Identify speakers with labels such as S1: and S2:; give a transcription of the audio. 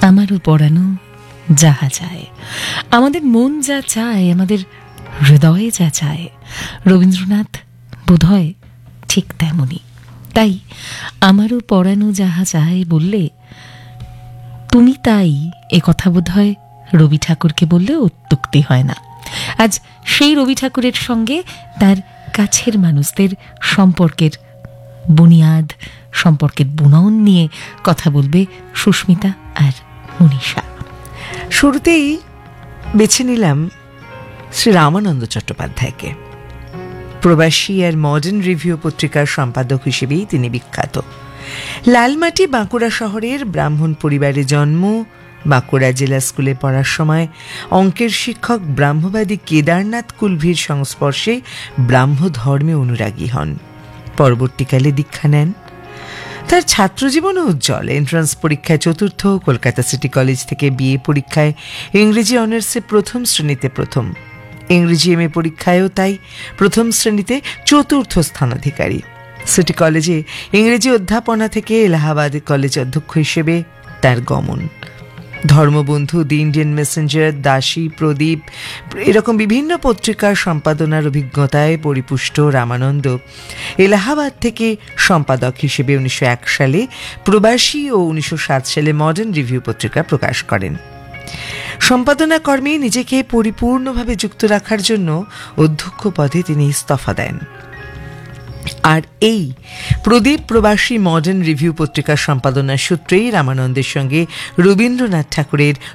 S1: আমারও পড়ানো যাহা চায়, আমাদের মন যা চায়, আমাদের হৃদয়ে যা চায়, রবীন্দ্রনাথ বোধহয় ঠিক তেমনই। তাই আমারও পড়ানো যাহা চায় বললে তুমি তাই, এ কথা বোধহয় রবি ঠাকুরকে বললেও অত্যুক্তি হয় না। আজ সেই রবি ঠাকুরের সঙ্গে তার কাছের মানুষদের সম্পর্কের বুনিয়াদ, সম্পর্কের বুনন নিয়ে কথা বলবে সুস্মিতা আর মনীষা।
S2: শুরুতেই বেছে নিলাম শ্রী রামানন্দ চট্টোপাধ্যায়কে। প্রবাসী আর মডার্ন রিভিউ পত্রিকার সম্পাদক হিসেবেই তিনি বিখ্যাত। লালমাটি বাঁকুড়া শহরের ব্রাহ্মণ পরিবারে জন্ম। বাঁকুড়া জেলা স্কুলে পড়ার সময় অঙ্কের শিক্ষক ব্রাহ্মবাদী কেদারনাথ কুলভির সংস্পর্শে ব্রাহ্ম ধর্মে অনুরাগী হন। পরবর্তীকালে দীক্ষা নেন। তার ছাত্রজীবনও উজ্জ্বল। এন্ট্রান্স পরীক্ষায় চতুর্থ, কলকাতা সিটি কলেজ থেকে বিএ পরীক্ষায় ইংরেজি অনার্সে প্রথম শ্রেণীতে প্রথম, ইংরেজি এমএ পরীক্ষায়ও তাই প্রথম শ্রেণীতে চতুর্থ স্থানাধিকারী। সিটি কলেজে ইংরেজি অধ্যাপনা থেকে এলাহাবাদ কলেজ অধ্যক্ষ হিসেবে তার গমন। ধর্মবন্ধু, দি ইন্ডিয়ান মেসেঞ্জার, দাসী, প্রদীপ এরকম বিভিন্ন পত্রিকার সম্পাদনার অভিজ্ঞতায় পরিপুষ্ট রামানন্দ এলাহাবাদ থেকে সম্পাদক হিসেবে 1901 সালে প্রবাসী ও 1907 সালে মডার্ন রিভিউ পত্রিকা প্রকাশ করেন। সম্পাদনা কর্মে নিজেকে পরিপূর্ণভাবে যুক্ত রাখার জন্য অধ্যক্ষ পদে তিনি ইস্তফা দেন। আর এই প্রদীপ প্রবাসী মডার্ন রিভিউ পত্রিকার সম্পাদনার সূত্রেই রামানন্দের সঙ্গে রবীন্দ্রনাথ ঠাকুরের